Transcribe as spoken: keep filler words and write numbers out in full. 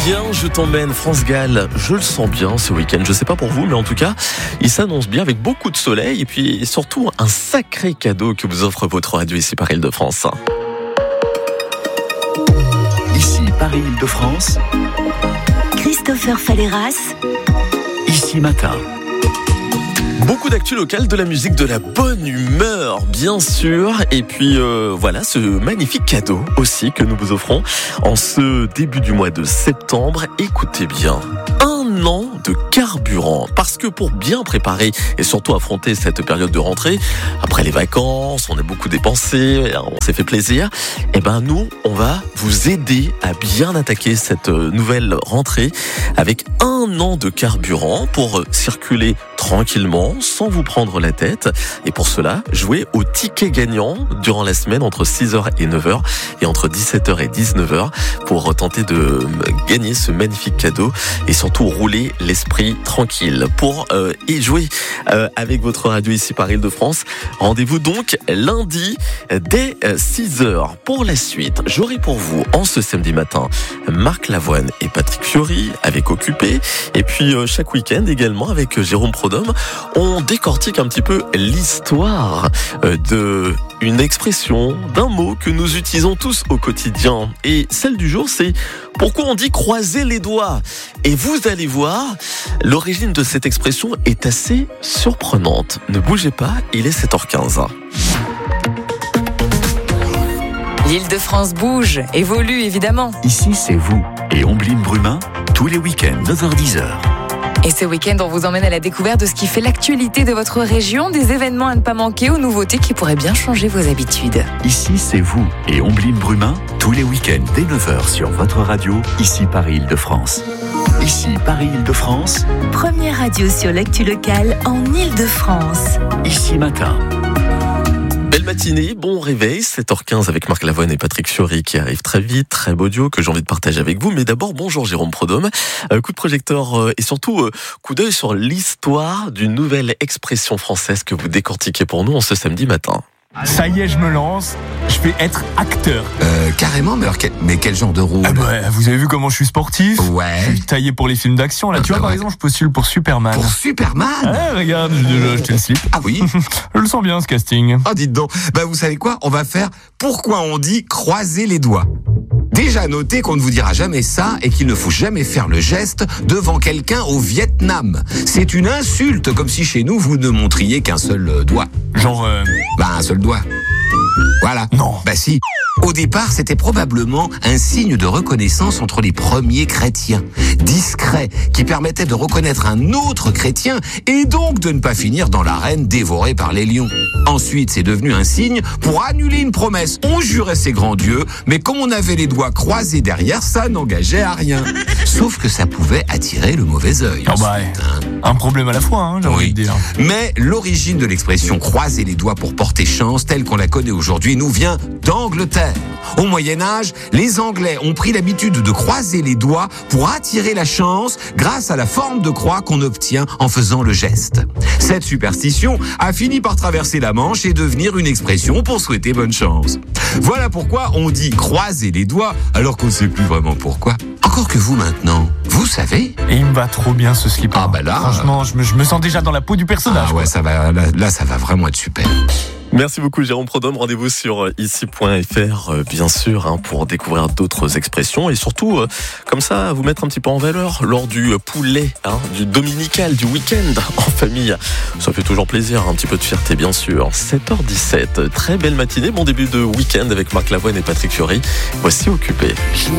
Viens, je t'emmène, France Gall. Je le sens bien ce week-end. Je sais pas pour vous, mais en tout cas, il s'annonce bien avec beaucoup de soleil et puis surtout un sacré cadeau que vous offre votre radio ici par Île-de-France. Ici Paris Île-de-France. Christopher Falleras. Ici Matin. Beaucoup d'actu locales, de la musique, de la bonne humeur, bien sûr. Et puis euh, voilà, ce magnifique cadeau aussi que nous vous offrons en ce début du mois de septembre. Écoutez bien, un an de carburant. Parce que pour bien préparer et surtout affronter cette période de rentrée, après les vacances, on a beaucoup dépensé, on s'est fait plaisir. Et ben nous, on va vous aider à bien attaquer cette nouvelle rentrée avec un an de carburant pour circuler tranquillement, sans vous prendre la tête. Et pour cela, jouez au ticket gagnant durant la semaine entre six heures et neuf heures et entre dix-sept heures et dix-neuf heures pour tenter de gagner ce magnifique cadeau et surtout rouler l'esprit tranquille. Pour euh, y jouer euh, avec votre radio ici par Île-de-France, rendez-vous donc lundi dès six heures. Pour la suite, j'aurai pour vous en ce samedi matin Marc Lavoine et Patrick Fiori avec Occupé. Et puis euh, chaque week-end également avec Jérôme Prodhomme, on décortique un petit peu l'histoire de une expression, d'un mot que nous utilisons tous au quotidien. Et celle du jour, c'est pourquoi on dit croiser les doigts. Et vous allez voir, l'origine de cette expression est assez surprenante. Ne bougez pas, il est sept heures quinze. L'Île-de-France bouge, évolue évidemment. Ici c'est vous et Ombline Brumain, tous les week-ends neuf heures dix heures. Et ce week-end, on vous emmène à la découverte de ce qui fait l'actualité de votre région, des événements à ne pas manquer, aux nouveautés qui pourraient bien changer vos habitudes. Ici, c'est vous et Ombline Brumain, tous les week-ends dès neuf heures sur votre radio, ici Paris Île-de-France. Ici Paris Île-de-France. Première radio sur l'actu locale en Île-de-France. Ici Matin. Belle matinée, bon réveil, sept heures quinze avec Marc Lavoine et Patrick Fiori qui arrivent très vite, très beau duo que j'ai envie de partager avec vous. Mais d'abord, bonjour Jérôme Prodhomme, euh, coup de projecteur euh, et surtout euh, coup d'œil sur l'histoire d'une nouvelle expression française que vous décortiquez pour nous en ce samedi matin. Ça y est, je me lance, je vais être acteur. Euh, carrément, mais, alors, quel, mais quel genre de rôle? Ah bah, vous avez vu comment je suis sportif? Ouais. Je suis taillé pour les films d'action, là. Ah tu vois, bah par ouais. exemple, je postule pour Superman. Pour Superman? Ah, regarde, je vais acheter le slip. Ah oui? Je le sens bien, ce casting. Ah, dites donc. Bah, vous savez quoi? On va faire pourquoi on dit croiser les doigts. Déjà notez qu'on ne vous dira jamais ça et qu'il ne faut jamais faire le geste devant quelqu'un au Vietnam. C'est une insulte, comme si chez nous vous ne montriez qu'un seul doigt. Genre, euh... Bah, un seul doigt. Voilà. Non. Bah si. Au départ, c'était probablement un signe de reconnaissance entre les premiers chrétiens, discret, qui permettait de reconnaître un autre chrétien et donc de ne pas finir dans l'arène dévoré par les lions. Ensuite, c'est devenu un signe pour annuler une promesse. On jurait ses grands dieux, mais comme on avait les doigts croisés derrière, ça n'engageait à rien. Sauf que ça pouvait attirer le mauvais œil. Oh bah, ensuite, hein. Un problème à la fois, hein, j'ai Oui. envie de dire. Mais l'origine de l'expression croiser les doigts pour porter chance, telle qu'on la connaît aujourd'hui, nous vient d'Angleterre. Au Moyen-Âge, les Anglais ont pris l'habitude de croiser les doigts pour attirer la chance grâce à la forme de croix qu'on obtient en faisant le geste. Cette superstition a fini par traverser la Manche et devenir une expression pour souhaiter bonne chance. Voilà pourquoi on dit croiser les doigts alors qu'on ne sait plus vraiment pourquoi. Encore que vous maintenant, vous savez? Et il me va trop bien ce slip. Ah bah là... Franchement, je me, je me sens déjà dans la peau du personnage. Ah ouais, ça va, là, là, ça va vraiment être super. Merci beaucoup Jérôme Prodhomme, rendez-vous sur ici point f r euh, bien sûr hein, pour découvrir d'autres expressions et surtout euh, comme ça vous mettre un petit peu en valeur lors du poulet, hein, du dominical, du week-end en famille. Ça fait toujours plaisir, un petit peu de fierté bien sûr. sept heures dix-sept, très belle matinée, bon début de week-end avec Marc Lavoine et Patrick Fiori. Voici Occupé.